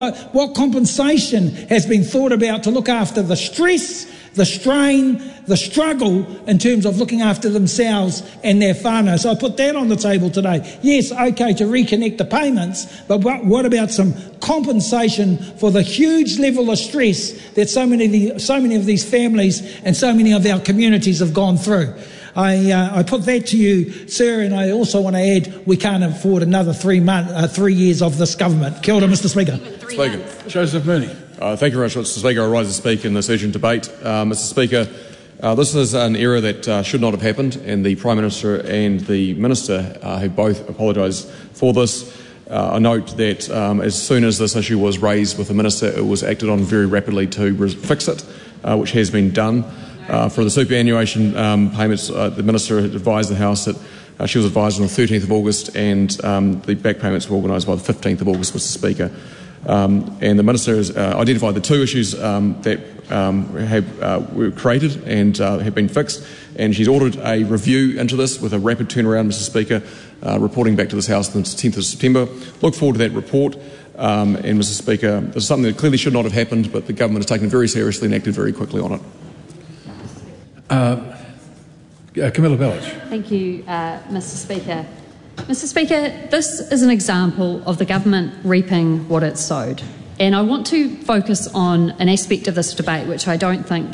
What compensation has been thought about to look after the stress, the strain, the struggle in terms of looking after themselves and their whānau? So I put that on the table today. Yes, okay, to reconnect the payments, but what about some compensation for the huge level of stress that so many of these families and so many of our communities have gone through? I put that to you, sir, and I also want to add we can't afford another 3 years of this government. Kia ora, Mr. Speaker. Speaker. Joseph Mooney. Thank you very much, Mr. Speaker. I rise to speak in this urgent debate. Mr. Speaker, this is an error that should not have happened, and the Prime Minister and the Minister have both apologised for this. I note that as soon as this issue was raised with the Minister, it was acted on very rapidly to fix it, which has been done. For the superannuation payments, the Minister had advised the House that she was advised on the 13th of August, and the back payments were organised by the 15th of August, Mr. Speaker. And the Minister has identified the two issues that were created and have been fixed, and she's ordered a review into this with a rapid turnaround, Mr. Speaker, reporting back to this House on the 10th of September. Look forward to that report. And, Mr. Speaker, this is something that clearly should not have happened, but the government has taken it very seriously and acted very quickly on it. Camilla Bellich. Thank you, Mr. Speaker. Mr. Speaker, this is an example of the government reaping what it sowed. And I want to focus on an aspect of this debate which I don't think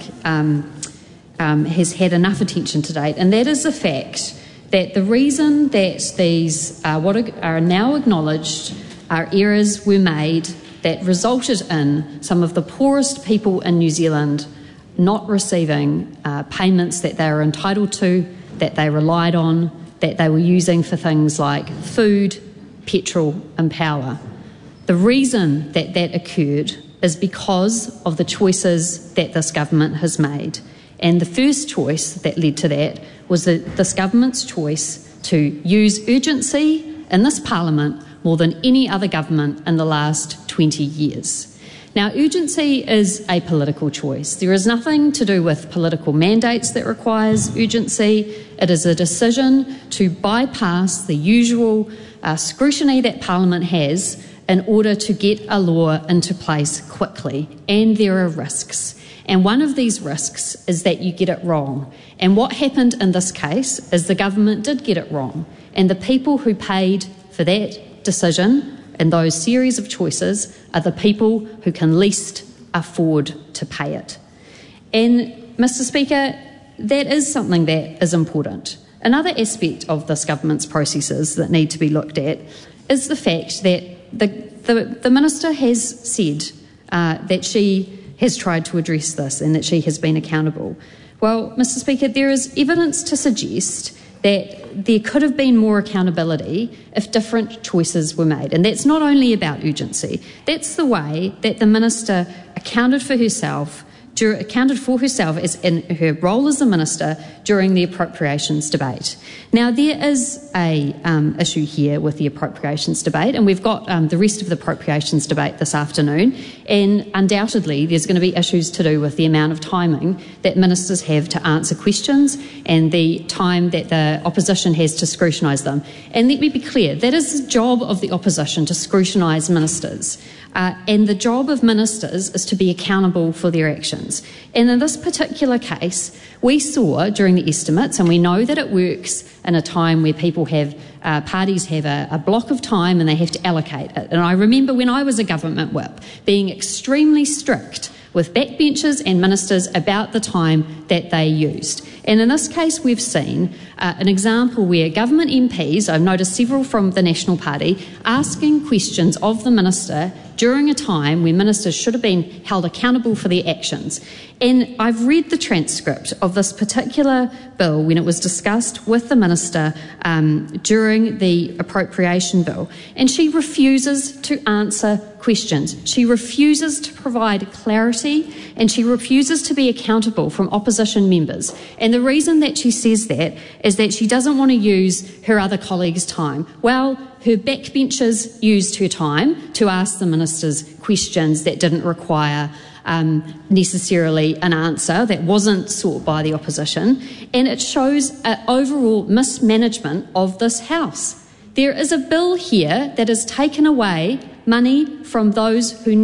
has had enough attention to date, and that is the fact that the reason that these what are now acknowledged are errors were made that resulted in some of the poorest people in New Zealand not receiving payments that they were entitled to, that they relied on, that they were using for things like food, petrol and power. The reason that that occurred is because of the choices that this government has made. And the first choice that led to that was this government's choice to use urgency in this Parliament more than any other government in the last 20 years. Now, urgency is a political choice. There is nothing to do with political mandates that requires urgency. It is a decision to bypass the usual scrutiny that Parliament has in order to get a law into place quickly. And there are risks. And one of these risks is that you get it wrong. And what happened in this case is the government did get it wrong. And the people who paid for that decision and those series of choices are the people who can least afford to pay it. And, Mr. Speaker, that is something that is important. Another aspect of this government's processes that need to be looked at is the fact that the Minister has said that she has tried to address this and that she has been accountable. Well, Mr. Speaker, there is evidence to suggest that there could have been more accountability if different choices were made. And that's not only about urgency. That's the way that the Minister accounted for herself as in her role as the Minister during the appropriations debate. Now, there is a issue here with the appropriations debate, and we've got the rest of the appropriations debate this afternoon, and undoubtedly there's going to be issues to do with the amount of timing that ministers have to answer questions and the time that the opposition has to scrutinise them. And let me be clear, that is the job of the opposition, to scrutinise ministers. And the job of ministers is to be accountable for their actions. And in this particular case, we saw during the estimates, and we know that it works in a time where people have, parties have a block of time and they have to allocate it. And I remember when I was a government whip being extremely strict with backbenchers and ministers about the time that they used. And in this case, we've seen an example where government MPs, I've noticed several from the National Party, asking questions of the minister during a time when ministers should have been held accountable for their actions. And I've read the transcript of this particular bill when it was discussed with the minister during the appropriation bill, and she refuses to answer questions. She refuses to provide clarity, and she refuses to be accountable from opposition members. And the reason that she says that is that she doesn't want to use her other colleagues' time. Well, her backbenchers used her time to ask the ministers questions that didn't require necessarily an answer, that wasn't sought by the opposition, and it shows an overall mismanagement of this House. There is a bill here that has taken away money from those who